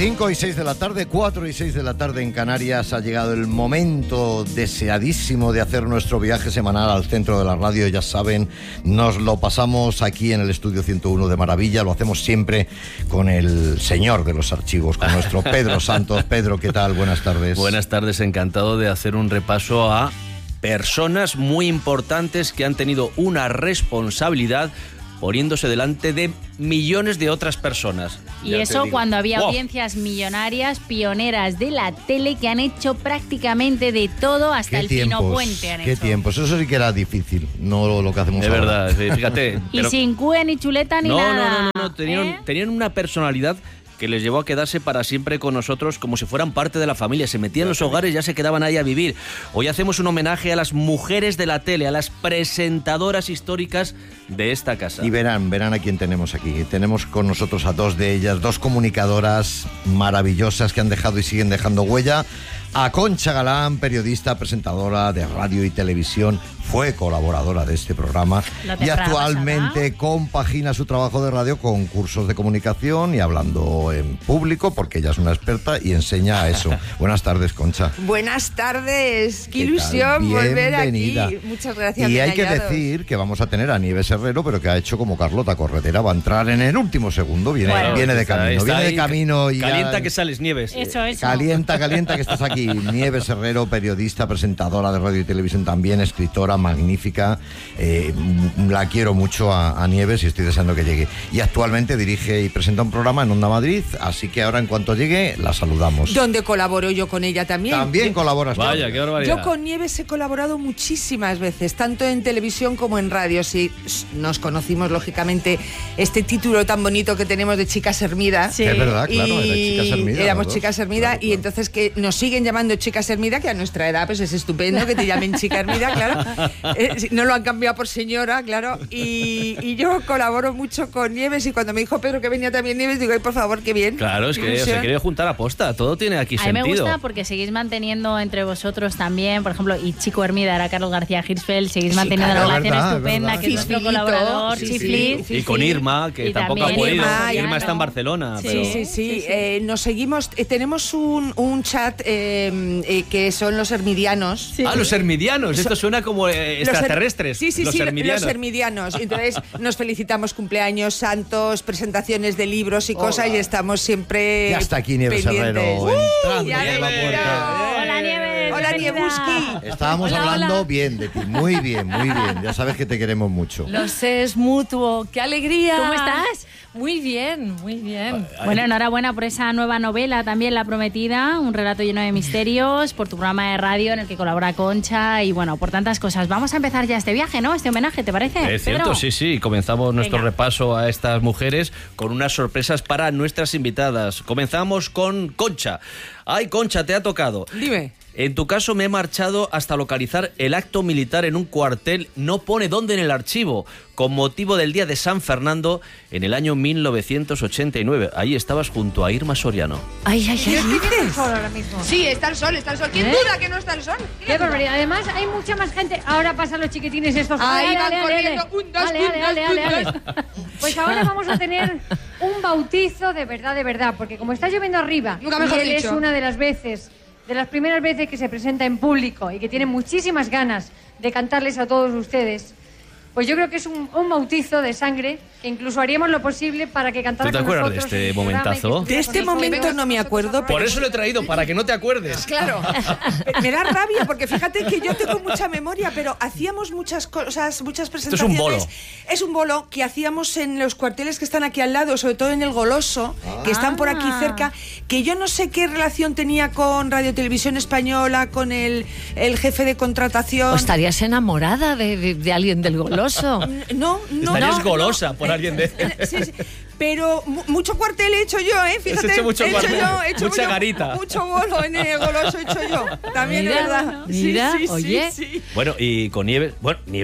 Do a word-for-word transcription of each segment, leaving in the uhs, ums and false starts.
cinco y seis de la tarde, cuatro y seis de la tarde en Canarias, ha llegado el momento deseadísimo de hacer nuestro viaje semanal al centro de la radio. Ya saben, nos lo pasamos aquí en el estudio ciento uno de maravilla, lo hacemos siempre con el señor de los archivos, con nuestro Pedro Santos. Pedro, ¿qué tal? Buenas tardes. Buenas tardes, encantado de hacer un repaso a personas muy importantes que han tenido una responsabilidad poniéndose delante de millones de otras personas. Y Ya eso cuando había ¡Wow! audiencias millonarias, pioneras de la tele, que han hecho prácticamente de todo, hasta el tiempos, fino puente han qué hecho. tiempos, eso sí que era difícil, no lo que hacemos De ahora. verdad, sí, fíjate. Y pero- sin cue, ni chuleta, ni no, nada. no, no, no, no, tenían, ¿Eh? tenían una personalidad que les llevó a quedarse para siempre con nosotros como si fueran parte de la familia. Se metían en los hogares y ya se quedaban ahí a vivir. Hoy hacemos un homenaje a las mujeres de la tele, a las presentadoras históricas de esta casa. Y verán, verán a quién tenemos aquí. Tenemos con nosotros a dos de ellas, dos comunicadoras maravillosas que han dejado y siguen dejando huella. A Concha Galán, periodista, presentadora de radio y televisión, fue colaboradora de este programa La y temporada actualmente pasada. compagina su trabajo de radio con cursos de comunicación y hablando en público, porque ella es una experta y enseña eso. Buenas tardes, Concha. Buenas tardes, qué, ¿Qué ilusión tal? volver Bienvenida. aquí. Muchas gracias. Y bien hay que hallados. decir que vamos a tener a Nieves Herrero, pero que ha hecho como Carlota Corredera, va a entrar en el último segundo, viene, Bueno, viene de Está- camino, está viene de ahí, camino y ya- Calienta que sales, Nieves. Eso, eso. Calienta, calienta que estás aquí. Nieves Herrero, periodista, presentadora de radio y televisión también, escritora magnífica. Eh, la quiero mucho a, a Nieves y estoy deseando que llegue. Y actualmente dirige y presenta un programa en Onda Madrid, así que ahora en cuanto llegue la saludamos. Donde colaboro yo con ella también. También Yo- colaboras. tú. Vaya, qué barbaridad. Yo con Nieves he colaborado muchísimas veces, tanto en televisión como en radio. Sí, nos conocimos, lógicamente, este título tan bonito que tenemos de Chicas Hermida. Sí. Es verdad, claro, Y era Chicas Hermida. éramos las dos. Chicas Hermida, Claro, y claro. entonces que nos siguen llamando Chicas Hermida, que a nuestra edad pues es estupendo que te llamen Chica Hermida, claro. Eh, sí, no lo han cambiado por señora, claro. Y, y yo colaboro mucho con Nieves, y cuando me dijo Pedro que venía también Nieves, digo, ay, por favor, qué bien. Claro, es que se Ilusión. quiere juntar a posta. Todo tiene aquí A mí me sentido. gusta porque seguís manteniendo entre vosotros también, por ejemplo, y Chico Hermida era Carlos García Hirschfeld, seguís Sí, manteniendo claro, una relación verdad, estupenda, verdad. que es nuestro Fisfilito, colaborador, sí, Chiflis. sí. Y con Irma, que Y tampoco ha también podido. Irma, Irma, Irma. está en Barcelona. Sí. pero... Sí, sí, sí. Sí, sí. Eh, nos seguimos. eh, tenemos un, un chat eh, eh, que son los hermidianos. Sí. Ah, los hermidianos. Esto suena como eh, Los her- extraterrestres. Sí, sí, los sí, hermidianos. los hermidianos. Entonces nos felicitamos cumpleaños, santos, presentaciones de libros y cosas, y estamos siempre Ya está aquí Nieves pendientes. Herrero, ¡Uh! entrando ya por la venido. puerta. Hola, Nieves. Hola, bienvenida. Niebuski. Estábamos Hola, hablando hola. bien de ti, muy bien, muy bien. Ya sabes que te queremos mucho. Lo sé, es mutuo. ¡Qué alegría! ¿Cómo estás? Muy bien, muy bien. Bueno, enhorabuena por esa nueva novela, también La Prometida, un relato lleno de misterios, por tu programa de radio en el que colabora Concha y bueno, por tantas cosas. Vamos a empezar ya este viaje, ¿no? Este homenaje, ¿te parece? Es cierto, Pedro? sí, sí. Comenzamos nuestro Venga. repaso a estas mujeres con unas sorpresas para nuestras invitadas. Comenzamos con Concha. Ay, Concha, te ha tocado. Dime. En tu caso me he marchado hasta localizar el acto militar en un cuartel, no pone dónde en el archivo, con motivo del Día de San Fernando en el año mil novecientos ochenta y nueve. Ahí estabas junto a Irma Soriano. Ay, ay, ¿Qué ay. dices? ahora mismo. Sí, está el sol, está el sol. ¿Quién ¿Eh? duda que no está el sol? Qué barbaridad. Además, hay mucha más gente. Ahora pasan los chiquitines estos. Ahí Ale, van ale, ale, corriendo. ale. Un, dos, Ale, un, ale, dos, ale, un, ale, dos. ale. Pues ahora vamos a tener un bautizo de verdad, de verdad. Porque como está lloviendo arriba, Nunca mejor y él dicho. es una de las veces, de las primeras veces que se presenta en público y que tiene muchísimas ganas de cantarles a todos ustedes, pues yo creo que es un, un bautizo de sangre, que incluso haríamos lo posible para que cantara ¿Tú te con acuerdas de nosotros este en el programa y que momentazo? estuviera De este con nosotros. momento no me acuerdo, pero... Por eso lo he traído, para que no te acuerdes. Claro, me da rabia porque fíjate que yo tengo mucha memoria, pero hacíamos muchas cosas, muchas es un presentaciones. bolo. Es un bolo que hacíamos en los cuarteles que están aquí al lado, sobre todo en el Goloso, que están por aquí cerca, que yo no sé qué relación tenía con Radio Televisión Española, con el, el jefe de contratación. ¿O estarías enamorada de, de- de alguien del Goloso? No, no, Estarías no, golosa no. por alguien de... Sí, sí. Pero mu- mucho cuartel he hecho yo, ¿eh? Fíjate, Has hecho mucho he hecho cuartel, yo, he hecho mucha yo garita. mucho bolo en el Goloso he hecho yo. También Mira, es verdad. mira, sí, sí, oye. sí, sí. Bueno, y con Nieves... Bueno, Nieves,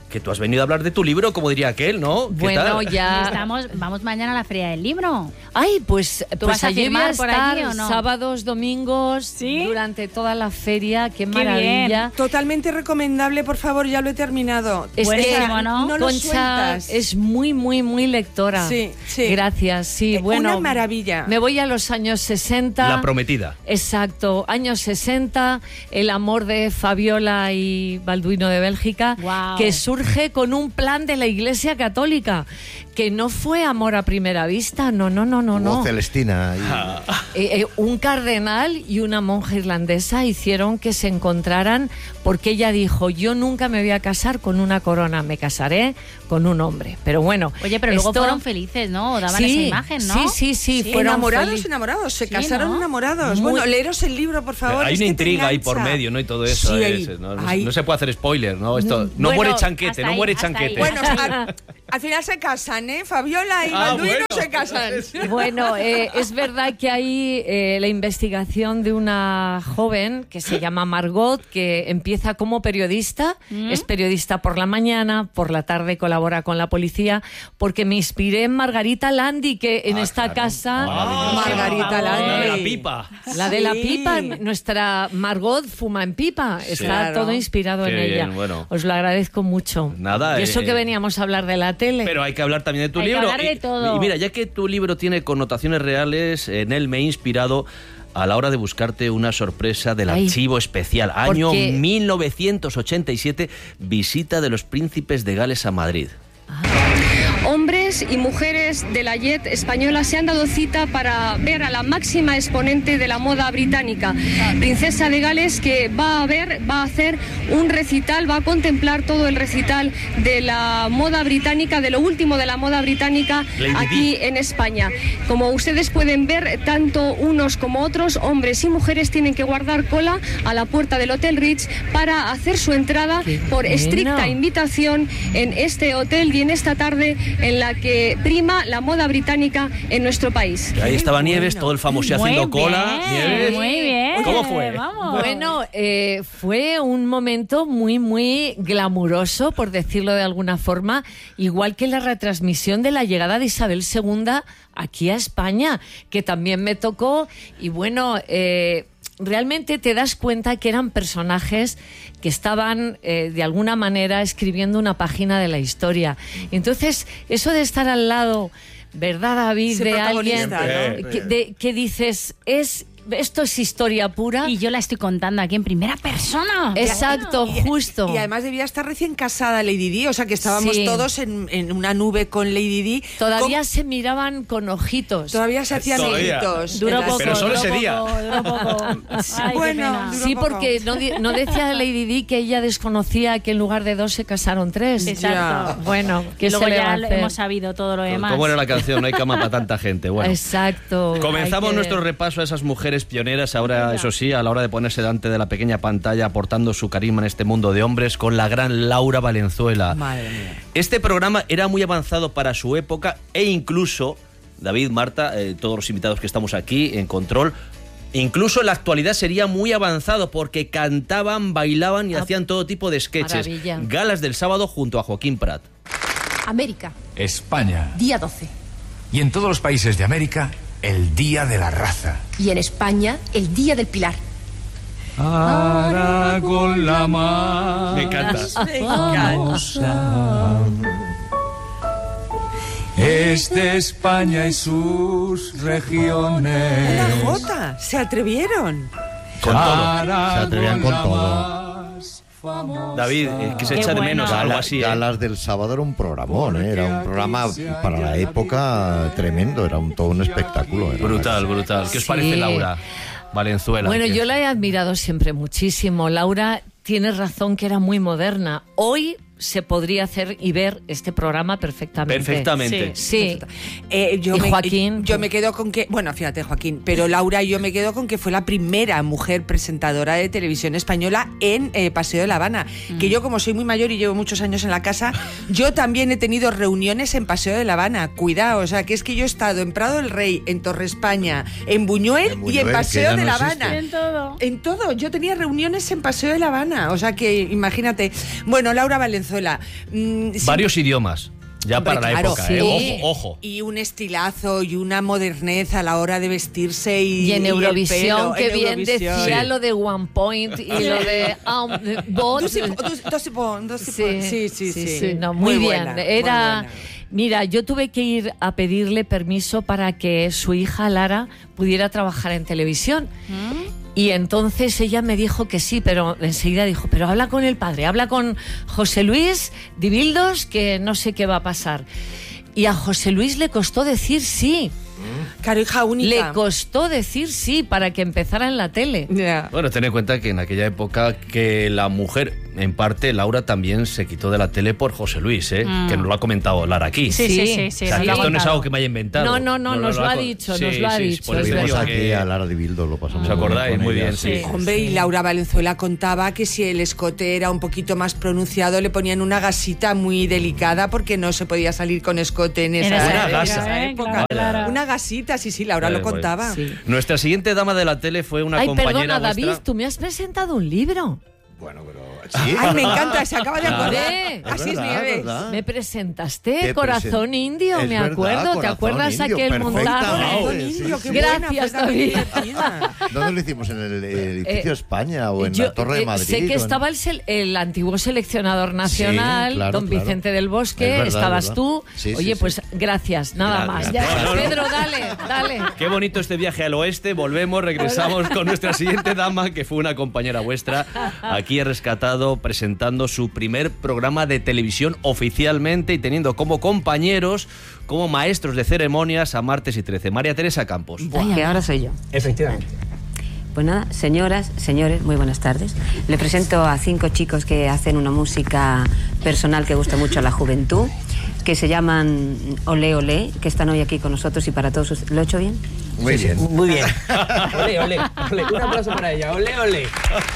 que tú has venido a hablar de tu libro, como diría aquel, ¿no? ¿Qué Bueno, tal? ya... Estamos, vamos mañana a la Feria del Libro. Ay, pues, ¿Tú pues vas a allí voy a firmar por estar allí o no? sábados, domingos, ¿Sí? durante toda la feria. Qué, Qué maravilla. Totalmente recomendable, por favor, ya lo he terminado. Es Buenísimo, que ¿no? no lo Concha sueltas. es muy, muy, muy lectora. Sí, sí. Gracias, sí. Eh, bueno, una maravilla. Me voy a los años sesenta. La prometida. Exacto, años sesenta, el amor de Fabiola y Balduino de Bélgica, Guau. que surge con un plan de la Iglesia Católica, que no fue amor a primera vista, no, no, no, no, Hubo no. Celestina. y- Ah. Eh, eh, un cardenal y una monja irlandesa hicieron que se encontraran porque ella dijo, yo nunca me voy a casar con una corona, me casaré con un hombre. Pero bueno, Oye, pero luego esto- fueron felices, ¿no? O daban Sí, esa imagen, ¿no? sí, sí, sí, Sí. fueron enamorados, felices. enamorados, se Sí, casaron ¿no? enamorados. Muy- Bueno, leeros el libro, por favor. Hay es una que te intriga ahí por engancha. medio, ¿no? Y todo eso. Sí, es, hay- no, no- hay- no se puede hacer spoiler, ¿no? Esto, no Bueno, muere chanquete, hasta no ahí, muere hasta ahí. chanquete. Bueno, al, al final se casan, ¿eh? Fabiola y Ah, Balduino bueno. se casan. Bueno, eh, es verdad que hay eh, la investigación de una joven que se llama Margot, que empieza como periodista, es periodista por la mañana, por la tarde colabora con la policía, porque me inspiré en Margarita Landi, que en Ah, esta claro. casa... Ah, Margarita Landi. La de la pipa. La de la Sí. pipa, nuestra Margot fuma en pipa, está Claro. todo inspirado Qué en ella. bien, bueno. Os lo agradezco mucho. Nada, Y eso eh, que veníamos a hablar de la tele. Pero hay que hablar también de tu Hay que libro. hablar de Y- todo. Y, mira, ya que tu libro tiene connotaciones reales, en él me he inspirado a la hora de buscarte una sorpresa del Ay. archivo especial. Año Porque- mil novecientos ochenta y siete, visita de los príncipes de Gales a Madrid. Hombres y mujeres de la Jet española se han dado cita para ver a la máxima exponente de la moda británica, Princesa de Gales, que va a ver, va a hacer un recital, va a contemplar todo el recital de la moda británica, de lo último de la moda británica Lady aquí Di. en España. Como ustedes pueden ver, tanto unos como otros, hombres y mujeres, tienen que guardar cola a la puerta del Hotel Ritz para hacer su entrada Qué por bueno. estricta invitación en este hotel y en esta tarde en la que prima la moda británica en nuestro país. Ahí estaba Nieves, todo el famoso Muy haciendo cola. bien, Nieves. muy bien. ¿Cómo fue? Vamos. Bueno, eh, fue un momento muy, muy glamuroso, por decirlo de alguna forma, igual que la retransmisión de la llegada de Isabel segunda aquí a España, que también me tocó. Y bueno, eh, realmente te das cuenta que eran personajes que estaban eh, de alguna manera escribiendo una página de la historia. Entonces, eso de estar al lado, ¿verdad, David? Ser De alguien protagonista, ¿no? que, de- que dices, es esto es historia pura. Y yo la estoy contando aquí en primera persona. Exacto, Y- justo. Y además debía estar recién casada Lady Di, o sea que estábamos Sí. todos en, en una nube con Lady Di. Todavía Con- se miraban con ojitos. todavía se hacían Todavía. ojitos. Duró en las- poco, Pero solo duró ese poco, día. duró poco. Ay, qué Bueno, pena. duró Sí, poco. porque no, di- no decía Lady Di que ella desconocía que en lugar de dos se casaron tres. Exacto. Bueno, Que ¿qué luego se le va ya a lo- hacer? hemos sabido todo lo demás. ¿Cómo era la canción? No hay cama para tanta gente. Bueno. Exacto. Comenzamos Hay que- nuestro repaso a esas mujeres pioneras, ahora, eso sí, a la hora de ponerse delante de la pequeña pantalla, aportando su carisma en este mundo de hombres, con la gran Laura Valenzuela. Madre mía. Este programa era muy avanzado para su época e incluso, David, Marta, eh, todos los invitados que estamos aquí en Control, incluso en la actualidad sería muy avanzado porque cantaban, bailaban y Ah, hacían todo tipo de sketches. maravilla. Galas del sábado junto a Joaquín Prat. América, España. día doce. Y en todos los países de América, el Día de la Raza. Y en España, el Día del Pilar. Ahora con la mano. Me encantas. Es de España y sus regiones. Una jota, se atrevieron. Con todo. Se atrevían con todo. David, eh, que se Qué echa de bueno. menos algo Gala- así. ¿eh? Galas del sábado era un programón, ¿eh? Era un programa para la época tremendo, era un, todo un espectáculo. era Brutal, una- brutal. ¿Qué os Sí. parece, Laura Valenzuela? Bueno, Que- yo la he admirado siempre muchísimo. Laura tiene razón que era muy moderna. Hoy se podría hacer y ver este programa perfectamente. Perfectamente. Sí. Eh, yo Y me, Joaquín. Yo me quedo con que, bueno, fíjate Joaquín, pero Laura, yo me quedo con que fue la primera mujer presentadora de televisión española en eh, Paseo de la Habana. Mm. Que yo, como soy muy mayor y llevo muchos años en la casa, yo también he tenido reuniones en Paseo de la Habana. Cuidado, o sea, que es que yo he estado en Prado del Rey, en Torre España, en Buñuel, En y Buñuel, en que Paseo ya de no la existe. Habana. En todo. En todo, yo tenía reuniones en Paseo de la Habana, o sea que imagínate. Bueno, Laura Valenzuela. Valenzuela. Mm, Varios siempre... idiomas. Ya Hombre, para la claro, época, sí. ¿eh? Ojo, ojo. Y un estilazo y una modernez a la hora de vestirse y, y en y Eurovisión, que en bien Eurovisión. decía Sí. lo de One Point y lo de um, bot. Dos y po- dos- dos y po- dos y po- Sí, sí, sí. no, muy, Muy bien. buena, Era, muy buena. mira, yo tuve que ir a pedirle permiso para que su hija Lara pudiera trabajar en televisión. Y entonces ella me dijo que sí, pero enseguida dijo, pero habla con el padre, habla con José Luis Dibildos, que no sé qué va a pasar. Y a José Luis le costó decir sí. Claro, hija única. Le costó decir sí para que empezara en la tele. Yeah. Bueno, ten en cuenta que en aquella época que la mujer, en parte, Laura también se quitó de la tele por José Luis, ¿eh? Mm. Que nos lo ha comentado Lara aquí. Sí, sí, sí. sí, O sea, nos que lo ha esto no es contado. algo que me haya inventado. No, no, no, nos lo ha co- dicho, sí, nos lo ha sí, dicho, por es eso Tuvimos digo aquí que- a Lara Dibildo, lo pasamos. ¿Os acordáis? con Muy ella, bien, sí. Hombre, y Laura Valenzuela contaba que si el escote era un poquito más pronunciado le ponían una gasita muy delicada porque no se podía salir con escote en esa, En esa Una en gasa. esa ¿eh? época. Claro, claro. Una gasita, sí, sí, Laura Vale, lo vale. contaba. Sí. Nuestra siguiente dama de la tele fue una Ay, compañera perdona, David, vuestra. tú me has presentado un libro. Bueno, pero... ¿sí? Ay, me encanta, se acaba de acordar. Hombre, Así es, verdad, Nieves. verdad. Me presentaste Qué Corazón presen- Indio, Es me verdad, acuerdo. ¿Te Corazón acuerdas Indio, aquel montaje? perfectamente. Corazón Sí, Indio, sí, qué sí. buena, Gracias, fue también David. divertida. ¿Dónde lo hicimos? ¿En el edificio Eh, España o en Yo, la Torre de eh, Madrid? sé que o en- estaba el, sel- el antiguo seleccionador nacional, Sí, claro, don claro. Vicente del Bosque, Es verdad, estabas es verdad. tú. Sí, sí, Oye, sí. pues gracias, nada Gra- más. gracias. Ya, No, no, no. Pedro, dale, dale. Qué bonito este viaje al oeste. Volvemos, regresamos con nuestra siguiente dama, que fue una compañera vuestra. Aquí he rescatado presentando su primer programa de televisión oficialmente y teniendo como compañeros, como maestros de ceremonias a Martes y trece. María Teresa Campos. Que ahora soy yo. Efectivamente. Pues nada, señoras, señores, muy buenas tardes. Le presento a cinco chicos que hacen una música personal que gusta mucho a la juventud, que se llaman Olé Olé, que están hoy aquí con nosotros y para todos ustedes. ¿Lo he hecho bien? Muy Sí, sí, bien. muy bien. Olé, olé, olé. Un aplauso para ella. Olé, olé.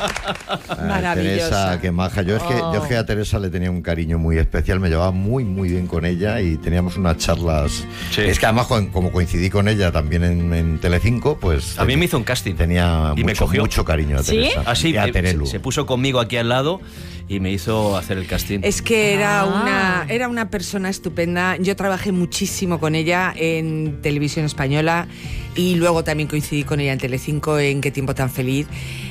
Ay, Maravillosa. Teresa, qué maja. Yo es, que, yo es que a Teresa le tenía un cariño muy especial, me llevaba muy, muy bien con ella y teníamos unas charlas. Sí. Es que además, co- como coincidí con ella también en, en Telecinco, pues. A mí me hizo un casting. Tenía Y me mucho, cogió. mucho cariño a ¿Sí? Teresa. Así y a eh, Terelu. se, se puso conmigo aquí al lado y me hizo hacer el casting. Es que era, Ah. una, era una persona estupenda. Yo trabajé muchísimo con ella en Televisión Española y luego también coincidí con ella en Telecinco en Qué tiempo tan feliz.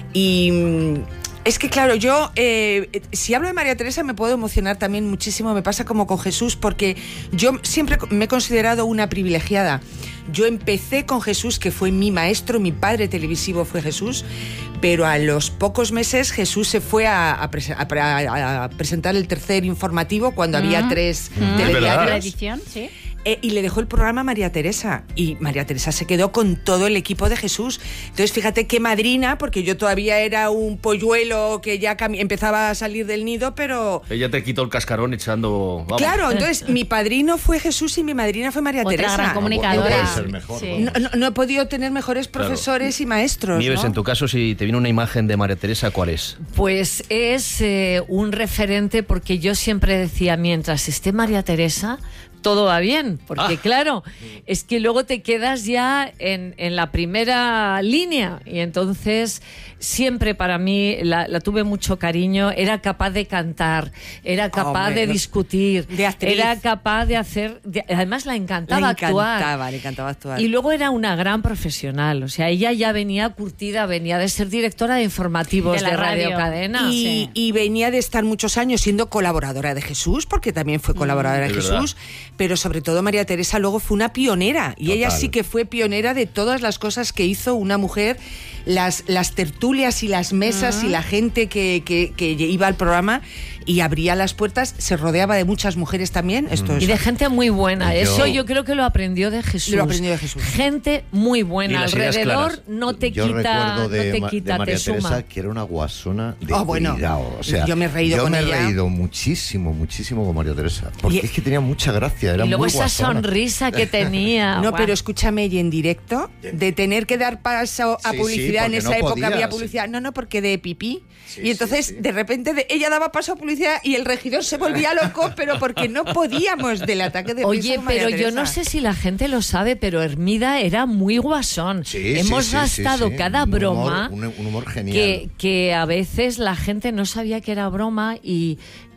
Y mm, es que, claro, yo, eh, si hablo de María Teresa me puedo emocionar también muchísimo. Me pasa como con Jesús, porque yo siempre me he considerado una privilegiada. Yo empecé con Jesús, que fue mi maestro, mi padre televisivo fue Jesús, pero a los pocos meses Jesús se fue a, a prese- a pre- a- a presentar el tercer informativo cuando había tres Mm. telediarios. La edición, sí. Eh, y le dejó el programa a María Teresa. Y María Teresa se quedó con todo el equipo de Jesús. Entonces, fíjate qué madrina, porque yo todavía era un polluelo que ya cami- empezaba a salir del nido, pero... Ella te quitó el cascarón echando... vamos. Claro, entonces mi padrino fue Jesús y mi madrina fue María Otra Teresa. gran comunicadora. No puede ser mejor, Sí. ¿no? No, no- no he podido tener mejores Claro. profesores y maestros. Nieves, ¿no? en tu caso, si te viene una imagen de María Teresa, ¿cuál es? Pues es eh, un referente porque yo siempre decía, mientras esté María Teresa, todo va bien. Porque Ah. claro, es que luego te quedas ya en, en la primera línea. Y entonces siempre para mí la, la tuve mucho cariño. Era capaz de cantar, era capaz Hombre, de no- discutir, de actriz. era capaz de hacer... de- además la encantaba Le actuar. encantaba, le encantaba actuar. Y luego era una gran profesional, o sea, ella ya venía curtida, venía de ser directora de informativos De de, la Radio radio. Cadena. Y, Sí. y venía de estar muchos años siendo colaboradora de Jesús, porque también fue colaboradora es de verdad. Jesús, pero sobre todo María Teresa luego fue una pionera, y ella Total. sí que fue pionera de todas las cosas que hizo una mujer, las, las tertulias y las mesas y la gente que, que- que iba al programa y abría las puertas, se rodeaba de muchas mujeres también, esto es... Y de gente muy buena. Yo- Eso yo creo que lo aprendió de Jesús. Lo aprendió de Jesús. Gente muy Y buena. las ideas Alrededor claras. no te Yo quita, recuerdo de, no te Ma- de quita, María te suma. Teresa que era una guasona de Oh, bueno, cuidado. O sea, yo me he reído yo con me ella. he reído muchísimo, muchísimo con María Teresa. Porque Y- es que tenía mucha gracia, era Y luego muy esa guasona. sonrisa que tenía. No, Guau. pero escúchame, y en directo, de tener que dar paso a Sí, publicidad, sí, en porque esa no época podías. había publicidad, no, no, porque de pipí. Sí, y entonces, sí, sí. de repente, de- ella daba paso a publicidad y el regidor se volvía loco, pero porque no podíamos del ataque de risa Oye, con María pero yo no Teresa. sé si la gente lo sabe, pero Hermida era muy guasón. Sí, Hemos sí, sí, gastado sí, sí. cada Un humor- broma un, un humor genial. que, que a veces la gente no sabía que era broma y,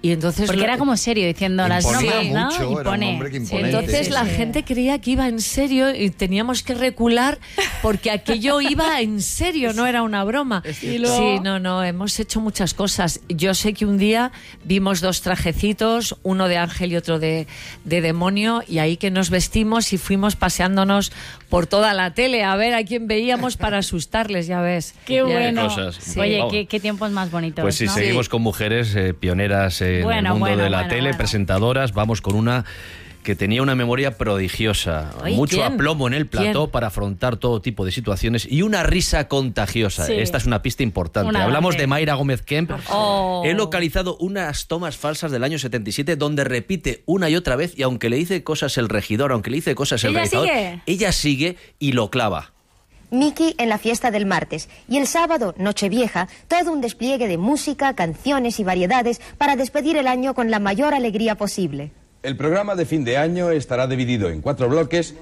Y entonces Porque lo- era como serio, diciendo las Imponía bromas, ¿no? mucho, era un Impone. hombre que Sí, imponente. Entonces sí, la sí. gente creía que iba en serio y teníamos que recular porque aquello iba en serio, no era una broma. Y luego- Sí, no, no, hemos hecho muchas cosas. Yo sé que un día vimos dos trajecitos, uno de ángel y otro de, de demonio, y ahí que nos vestimos y fuimos paseándonos por toda la tele a ver a quién veíamos para asustarles, ya ves. Qué Ya- bueno. cosas. Sí. Oye, Vamos. qué, qué tiempos más bonitos. Pues sí, ¿no? seguimos con mujeres eh, pioneras en Bueno, el mundo bueno, de la bueno, tele, bueno. presentadoras. Vamos con una que tenía una memoria prodigiosa, Ay, mucho ¿quién? aplomo en el plató ¿Quién? para afrontar todo tipo de situaciones y una risa contagiosa. Sí. Esta es una pista importante. Una Hablamos grande. de Mayra Gómez Kemp. Oh. He localizado unas tomas falsas del año setenta y siete donde repite una y otra vez, y aunque le dice cosas el regidor, aunque le dice cosas el ¿Ella realizador, sigue? ella sigue y lo clava. Miki en la fiesta del martes y el sábado, Nochevieja, todo un despliegue de música, canciones y variedades para despedir el año con la mayor alegría posible. El programa de fin de año estará dividido en cuatro bloques.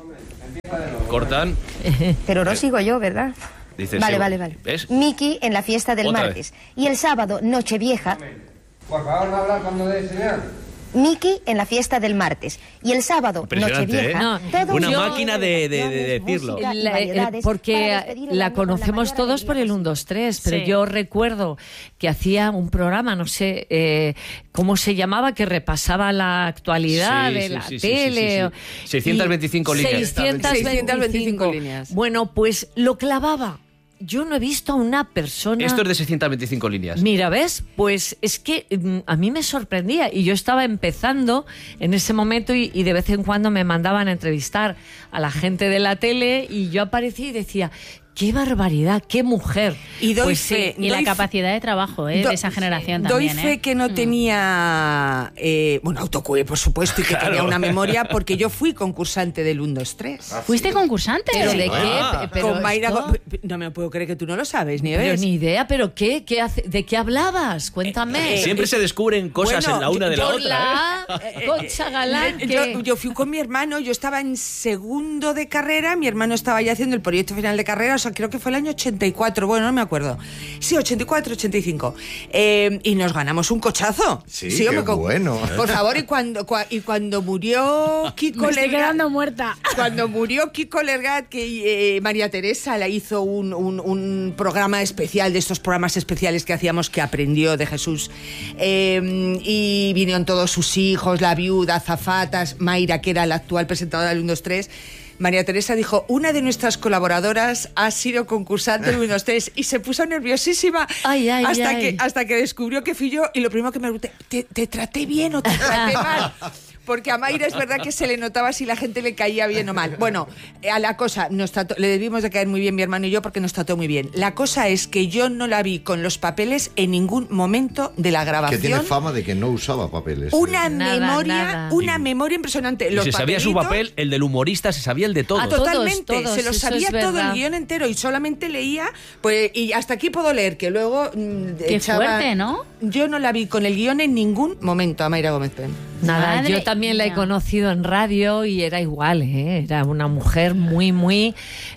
Cortan. Pero no sigo yo, ¿verdad? Dice, Vale, sí, vale, vale. ¿ves? Miki en la fiesta del Otra martes y el sábado, Nochevieja, Por favor, no hablar cuando dé señal. Miki en la fiesta del martes y el sábado, Impresionante, Nochevieja, ¿eh? No, todo Una un máquina de- de- de canciones, decirlo. música y La- eh, variedades para porque despedir el la año con conocemos mayor todos por el alegría uno, dos, tres, pero Sí. yo recuerdo que hacía un programa, no sé eh, cómo se llamaba, que repasaba la actualidad Sí, de sí, la sí, sí, tele. sí, sí, o- sí. seiscientas veinticinco y líneas. seiscientas seiscientas veinticinco veinticinco líneas. Bueno, pues lo clavaba. Yo no he visto a una persona... Esto es de seiscientas veinticinco líneas. Mira, ¿ves? Pues es que mm, a mí me sorprendía y yo estaba empezando en ese momento y, y de vez en cuando me mandaban a entrevistar a la gente de la tele y yo aparecía y decía, qué barbaridad, qué mujer. Y doy Pues sí, fe, Y la doy fe- capacidad de trabajo, ¿eh? Do- de esa generación Doy también. fe ¿eh? que no Mm. tenía, eh, bueno, autocue, por supuesto, y que tenía una memoria, porque yo fui concursante del uno, dos, tres. ¿Fuiste concursante? ¿Pero de Sí. qué? Ah. Pero Con Mayra esto- Go- no me puedo creer que tú no lo sabes, ni Pero ves. ni idea, ¿pero qué? ¿Qué hace- ¿De qué hablabas? Cuéntame. Eh, Siempre se descubren cosas bueno, en la una de la Por otra. la ¿eh? A, Concha Galán, Eh, que... yo, yo fui con mi hermano, yo estaba en segundo de carrera, mi hermano estaba ya haciendo el proyecto final de carrera, o sea, creo que fue el año ochenta y cuatro, bueno, no me acuerdo. Sí, ochenta y cuatro, ochenta y cinco. Eh, y nos ganamos un cochazo. Sí, qué hombre, con- bueno. Por favor, y cuando, cua- y cuando murió Kiko Me estoy Lergat, quedando muerta. cuando murió Kiko Lergat, que eh, María Teresa le hizo un, un- un programa especial, de estos programas especiales que hacíamos, que aprendió de Jesús. Eh, y vinieron todos sus hijos, la viuda, azafatas, Mayra, que era la actual presentadora del uno, dos, tres. María Teresa dijo, una de nuestras colaboradoras ha sido concursante del uno, dos, tres, y se puso nerviosísima Ay, ay, hasta, ay. Que, hasta que descubrió que fui yo, y lo primero que me pregunté, ¿te, te traté bien o te traté mal? Porque a Mayra es verdad que se le notaba si la gente le caía bien o mal. Bueno, a la cosa, nos trató, le debimos de caer muy bien mi hermano y yo porque nos trató muy bien. La cosa es que yo no la vi con los papeles en ningún momento de la Que grabación. tiene fama de que no usaba papeles. Una Nada, memoria, nada. una memoria impresionante. Y Los se sabía su papelitos- papel, el del humorista, se sabía el de todos. Ah, totalmente, Todos, todos, se lo eso sabía es todo el verdad. guión entero y solamente leía, pues, y hasta aquí puedo leer, que luego mm, Qué echaba- fuerte, ¿no? Yo no la vi con el guión en ningún momento a Mayra Gómez Pen. Nada, Madre yo también la he mía. conocido en radio y era igual, ¿eh? Era una mujer muy, muy,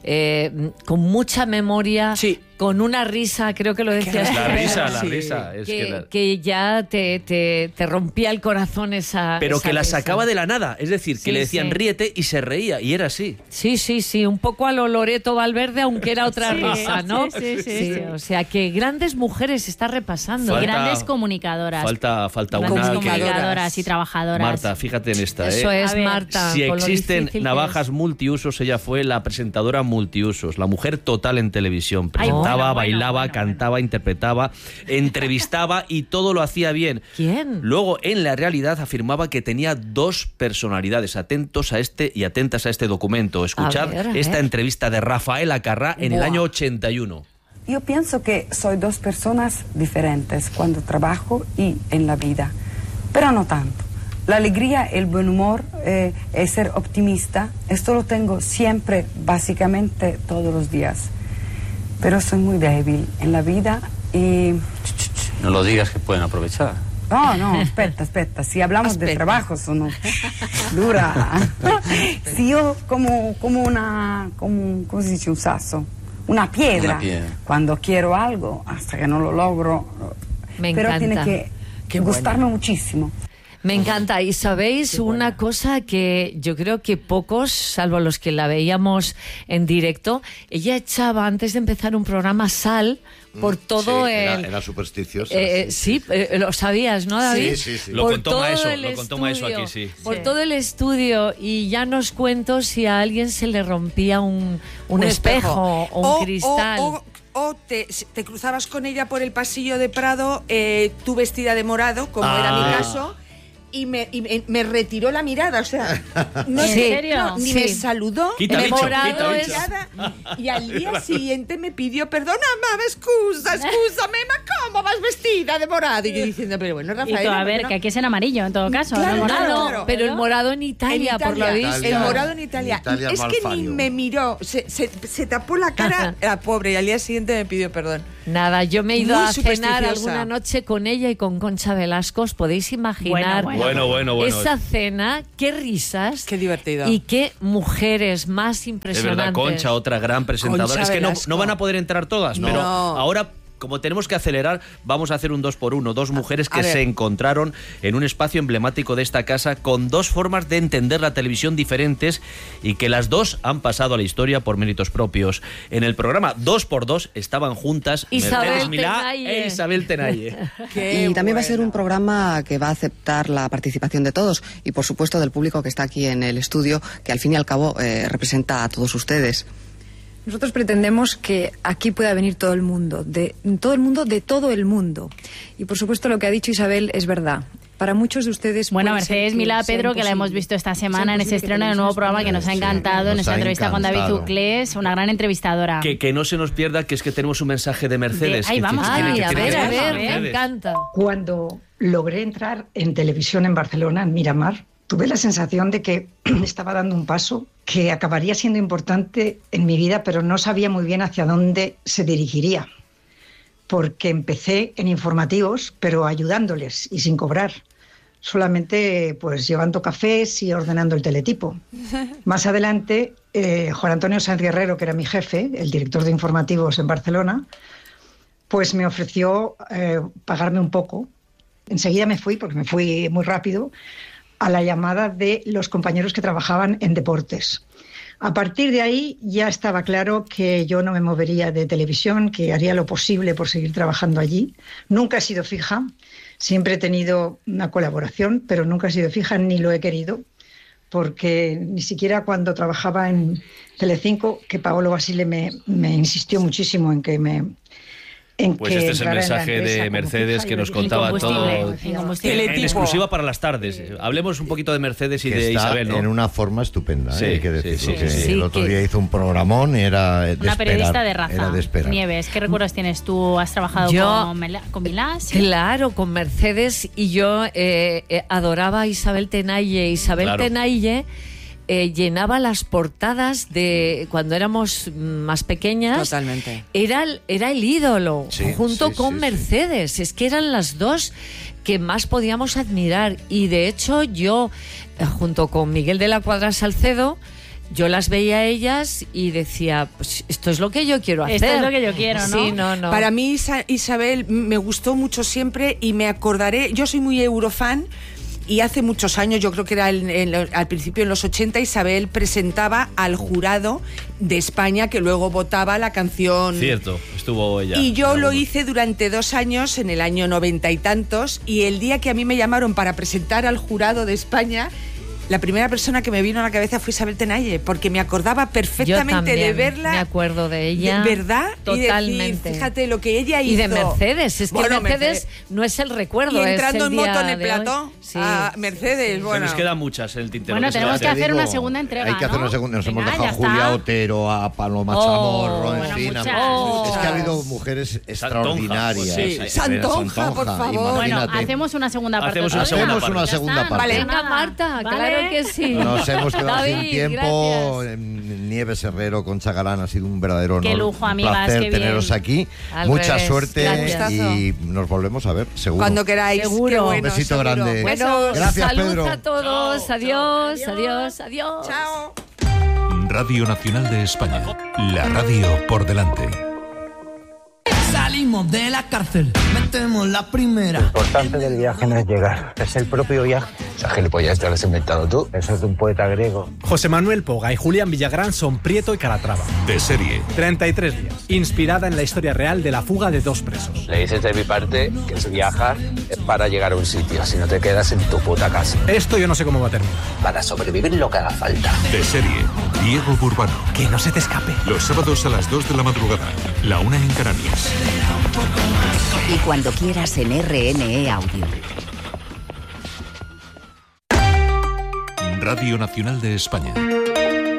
eh, con mucha memoria, Sí. con una risa, creo que lo decías. La tú, risa, ¿no? la Sí. risa. Es que, que la- que ya te, te, te rompía el corazón esa. Pero esa que la risa. sacaba de la nada. Es decir, que Sí, le decían sí. ríete y se reía. Y era así. Sí, sí, sí, un poco a lo Loreto Valverde, aunque era otra Sí, risa, ¿no? sí, sí, sí, sí. O sea, que grandes mujeres está repasando. Y Falta- grandes comunicadoras. Falta, falta grandes una que... comunicadoras y trabajadoras. Marta, fíjate en esta, Eso ¿eh? es, A ver, Marta. Si con lo existen difícil que navajas es. multiusos, ella fue la presentadora multiusos, la mujer total en televisión. Ay, Presentaba, bueno, bueno, bailaba, bueno, cantaba, interpretaba, entrevistaba y todo lo hacía bien. ¿Quién? Luego, en la realidad, afirmaba que tenía dos personalidades. Atentos a este y atentas a este documento. Escuchad ver, a esta ver. entrevista de Rafaela Carrá en el Buah. año ochenta y uno. Yo pienso que soy dos personas diferentes cuando trabajo y en la vida, pero no tanto. La alegría, el buen humor, eh, es ser optimista, esto lo tengo siempre, básicamente todos los días. Pero soy muy débil en la vida y... No lo digas que pueden aprovechar. No, no, espera, espera. Si hablamos de trabajo, sono dura. Si yo como, como una, como, ¿cómo se dice? Un sasso, una piedra. Una piedra. Cuando quiero algo, hasta que no lo logro. Me pero encanta. tiene que gustarme muchísimo. Me encanta. Y sabéis una cosa que yo creo que pocos, salvo los que la veíamos en directo, ella echaba antes de empezar un programa sal por todo sí, el... Era, era supersticiosa. Eh, sí, sí eh, lo sabías, ¿no, David? Sí, sí, sí. Lo Por contó todo Maeso, el lo contó Maeso aquí, sí. Por Sí. todo el estudio, y ya nos cuento si a alguien se le rompía un, un, Un espejo, espejo. o un O- cristal. O, o- o te, te cruzabas con ella por el pasillo de Prado, eh, tú vestida de morado, como Ah. era mi caso, y me, y me- me retiró la mirada, o sea, no ¿En sé, serio? no, ni Sí. me saludó, Quita me bicho, morado quita bicho. mirada, y al día siguiente me pidió perdón, mamá, excusa, excúsame, ma, ¿cómo vas vestida de morado? Y yo diciendo, pero bueno, Y Rafael, tú, a ¿por qué ver, no? que aquí es en amarillo, en todo caso. Claro, no morado. claro, claro. Pero el morado en Italia, En por lo Italia, visto. el morado en Italia. Italia es que ni Malfario. me miró, se, se, se tapó la cara, la pobre, y al día siguiente me pidió perdón. Nada, yo me he ido Muy a cenar supersticiosa. alguna noche con ella y con Concha Velasco. ¿Os podéis imaginar Bueno, Bueno, bueno, bueno. esa cena? Qué risas. Qué divertido. Y qué mujeres más Es impresionantes. verdad, Concha, otra gran presentadora. Concha es que no, Velasco. no van a poder entrar todas, No. pero ahora, como tenemos que acelerar, vamos a hacer un dos por uno. Dos mujeres A que ver. se encontraron en un espacio emblemático de esta casa con dos formas de entender la televisión diferentes y que las dos han pasado a la historia por méritos propios. En el programa dos por dos estaban juntas Isabel Mercedes Milá Tenalle. e Isabel Tenalle. Qué Y también va a ser bueno. un programa que va a aceptar la participación de todos y, por supuesto, del público que está aquí en el estudio, que al fin y al cabo eh, representa a todos ustedes. Nosotros pretendemos que aquí pueda venir todo el mundo, de todo el mundo, de todo el mundo. Y por supuesto lo que ha dicho Isabel es verdad. Para muchos de ustedes. Bueno, puede ser Mercedes que Milá, sea Pedro, que la hemos imposible. visto esta Sea semana en ese imposible que estreno del nuevo Televisión programa que nos ha Sí, encantado, en nos esta ha entrevista con David encantado. Uclés, una gran entrevistadora. Que, que no se nos pierda, que es que tenemos un mensaje de Mercedes. De- ahí que vamos. tiene- Ay, que a tiene ver, que a ver ver, Mercedes. me encanta. Cuando logré entrar en televisión en Barcelona, en Miramar, tuve la sensación de que estaba dando un paso que acabaría siendo importante en mi vida, pero no sabía muy bien hacia dónde se dirigiría. Porque empecé en informativos, pero ayudándoles y sin cobrar. Solamente pues llevando cafés y ordenando el teletipo. Más adelante, eh, Juan Antonio Sáenz Guerrero, que era mi jefe, el director de informativos en Barcelona, pues me ofreció eh, pagarme un poco. Enseguida me fui, porque me fui muy rápido, a la llamada de los compañeros que trabajaban en deportes. A partir de ahí ya estaba claro que yo no me movería de televisión, que haría lo posible por seguir trabajando allí. Nunca he sido fija, siempre he tenido una colaboración, pero nunca he sido fija ni lo he querido, porque ni siquiera cuando trabajaba en Telecinco, que Paolo Basile me, me insistió muchísimo en que me... En Pues que este es el entrara en la mensaje empresa de como Mercedes fija, que y nos lo- contaba Incombustible, todo. incombustible. En exclusiva para las tardes. Hablemos un poquito de Mercedes y Que de está Isabel, ¿no? en una forma estupenda, ¿eh? Sí, Hay que sí, decirlo, sí, que sí, sí. el otro que- día hizo un programón, era de Una periodista esperar, de raza. era de esperar. Nieves, ¿qué recuerdos tienes tú? ¿Has trabajado Yo- con, Mela- con Milá? ¿Sí? Claro, con Mercedes, y yo eh, eh, adoraba a Isabel Tenalle. Isabel Claro. Tenalle eh, llenaba las portadas de cuando éramos más pequeñas. Totalmente. Era, el- era el ídolo, Sí, junto sí, con sí, sí. Mercedes. Es que eran las dos que más podíamos admirar. Y de hecho yo, eh, junto con Miguel de la Cuadra Salcedo, yo las veía a ellas y decía, pues esto es lo que yo quiero hacer. Esto es lo que yo quiero, ¿no? Sí, no, no. Para mí, Isa- Isabel me gustó mucho siempre y me acordaré, yo soy muy eurofan y hace muchos años, yo creo que era en- en lo- al principio en los ochenta, Isabel presentaba al jurado de España que luego votaba la canción. Cierto, estuvo ella. Y yo en lo alguno. hice durante dos años, en el año noventa y tantos, y el día que a mí me llamaron para presentar al jurado de España, la primera persona que me vino a la cabeza fue Isabel Tenalle, porque me acordaba Yo perfectamente también de verla. me acuerdo de ella. ¿De verdad? Y decir, Totalmente. fíjate lo que ella hizo. Y de Mercedes, es que Bueno, Mercedes no es el recuerdo. Y entrando es el en moto día en el de hoy. plató, Sí. a Mercedes, Se bueno. nos quedan muchas en el tintero. Bueno, que se tenemos va a que hacer. hacer una digo, segunda entrega, Hay que hacer ¿no? una segunda. Nos Venga, hemos dejado a ya Julia está. Otero, a Paloma Oh, Chamorro, bueno, Encina. muchas. Es que ha habido mujeres extraordinarias. Sí. Eh, Santonja, por favor. Bueno, imagínate. hacemos una segunda parte. Hacemos otro una día. segunda Hacemos parte. una Ya segunda está, parte. no pasa Venga, nada. Marta, ¿Vale? claro que sí. Nos hemos quedado David, sin tiempo. gracias. Nieves Herrero, Concha Galán, ha sido un verdadero honor. Qué lujo, un amigas, placer qué bien. teneros aquí. Al Mucha revés, suerte gracias. y nos volvemos a ver, seguro. Cuando queráis. Seguro. Qué bueno, Un besito seguro. grande. Bueno, Gracias, salud Pedro. a todos. Chao, adiós, chao. adiós, adiós. Chao. Radio Nacional de España. La radio por delante. Sale Salimos de la cárcel, metemos la primera. Lo importante del viaje no es llegar, es el propio viaje. Esa gilipollas te lo has inventado tú. Eso es de un poeta griego. José Manuel Poga y Julián Villagrán son Prieto y Calatrava. De serie. treinta y tres días. Inspirada en la historia real de la fuga de dos presos. Le dices de mi parte que es viajar es para llegar a un sitio, si no te quedas en tu puta casa. Esto yo no sé cómo va a terminar. Para sobrevivir lo que haga falta. De serie. Diego Burbano. Que no se te escape. Los sábados a las dos de la madrugada. La una en Canarias. Y cuando quieras en R N E Audio. Radio Nacional de España.